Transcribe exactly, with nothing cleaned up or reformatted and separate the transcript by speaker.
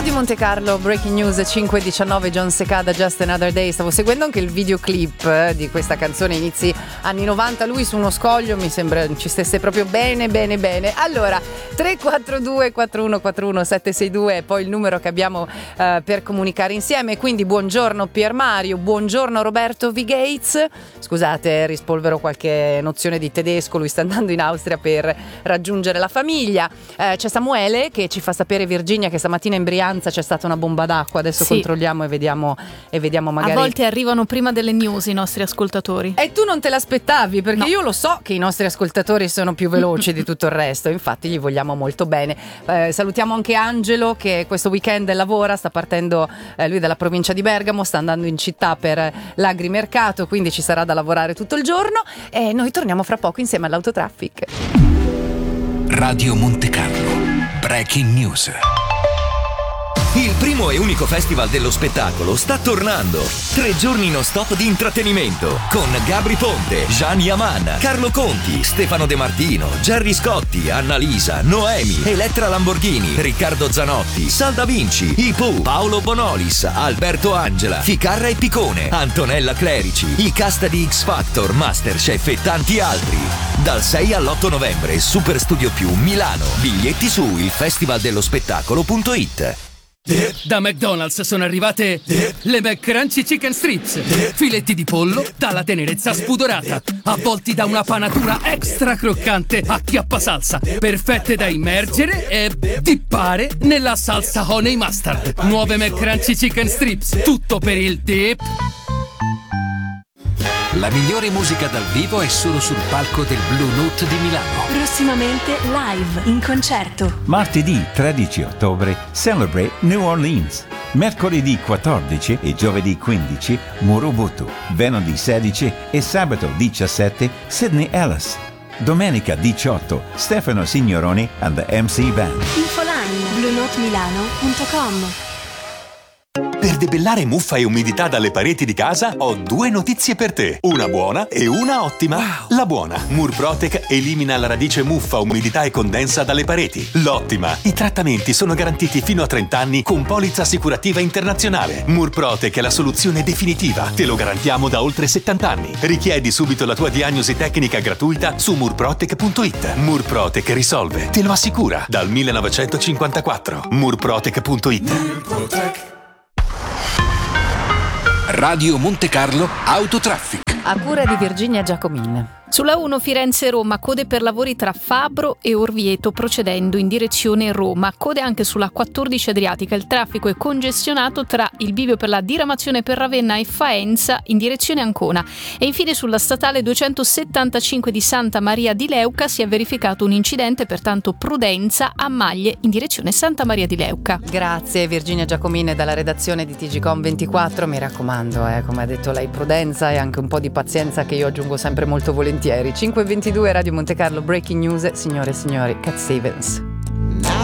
Speaker 1: Radio Monte Carlo, Breaking News cinque e diciannove, John Secada, Just Another Day. Stavo seguendo anche il videoclip di questa canzone, inizi anni novanta, lui su uno scoglio, mi sembra ci stesse proprio bene bene bene. Allora, tre quattro due quattro uno quattro uno sette sei due è poi il numero che abbiamo uh, per comunicare insieme, quindi buongiorno Pier Mario, buongiorno Roberto V. Gates. Scusate, rispolvero qualche nozione di tedesco, lui sta andando in Austria per raggiungere la famiglia. Uh, c'è Samuele che ci fa sapere, Virginia, che stamattina in Brianza c'è stata una bomba d'acqua, adesso sì. Controlliamo e vediamo e vediamo magari.
Speaker 2: A volte arrivano prima delle news i nostri ascoltatori.
Speaker 1: E tu non te l'aspettavi, perché no. Io lo so che i nostri ascoltatori sono più veloci di tutto il resto, infatti gli vogliamo molto bene. Eh, salutiamo anche Angelo che questo weekend lavora, sta partendo eh, lui dalla provincia di Bergamo, sta andando in città per l'agrimercato, quindi ci sarà da lavorare tutto il giorno e noi torniamo fra poco insieme all'Autotraffic.
Speaker 3: Radio Monte Carlo, Breaking News. Il primo e unico festival dello spettacolo sta tornando. Tre giorni non stop di intrattenimento con Gabri Ponte, Gian Yaman, Carlo Conti, Stefano De Martino, Gerry Scotti, Annalisa, Noemi, Elettra Lamborghini, Riccardo Zanotti, Sal Da Vinci, I Pooh, Paolo Bonolis, Alberto Angela, Ficarra e Picone, Antonella Clerici, i cast di X Factor, Masterchef e tanti altri. Dal sei all'otto novembre, Super Studio Più Milano. Biglietti su il festivaldello-spettacolo punto it.
Speaker 4: Da McDonald's sono arrivate le McCrunchy Chicken Strips, filetti di pollo dalla tenerezza spudorata, avvolti da una panatura extra croccante a chiappa salsa, perfette da immergere e dippare nella salsa honey mustard. Nuove McCrunchy Chicken Strips, tutto per il dip.
Speaker 3: La migliore musica dal vivo è solo sul palco del Blue Note di Milano.
Speaker 5: Prossimamente live, in concerto.
Speaker 6: Martedì tredici ottobre, Celebrate New Orleans. Mercoledì quattordici e giovedì quindici, Murubutu. Venerdì sedici e sabato diciassette, Sydney Ellis. Domenica diciotto, Stefano Signoroni and the M C Band.
Speaker 5: Infoline, blue note milano punto com.
Speaker 7: Per debellare muffa e umidità dalle pareti di casa ho due notizie per te, una buona e una ottima. Wow. La buona, Murprotec elimina la radice muffa, umidità e condensa dalle pareti. L'ottima, i trattamenti sono garantiti fino a trenta anni con polizza assicurativa internazionale. Murprotec è la soluzione definitiva, te lo garantiamo da oltre settanta anni. Richiedi subito la tua diagnosi tecnica gratuita su murprotec punto it. Murprotec risolve, te lo assicura, dal millenovecentocinquantaquattro. murprotec punto it. Murprotec.
Speaker 3: Radio Monte Carlo Autotraffic.
Speaker 1: A cura di Virginia Giacomin.
Speaker 2: Sulla uno Firenze-Roma, code per lavori tra Fabro e Orvieto procedendo in direzione Roma. Code anche sulla quattordici Adriatica. Il traffico è congestionato tra il bivio per la diramazione per Ravenna e Faenza in direzione Ancona. E infine sulla statale duecentosettantacinque di Santa Maria di Leuca si è verificato un incidente, pertanto prudenza a Maglie in direzione Santa Maria di Leuca.
Speaker 1: Grazie Virginia Giacomini dalla redazione di T G Com ventiquattro. Mi raccomando, eh, come ha detto lei, prudenza e anche un po' di pazienza che io aggiungo sempre molto volentieri. cinque e ventidue Radio Monte Carlo, Breaking News, signore e signori, Cat Stevens.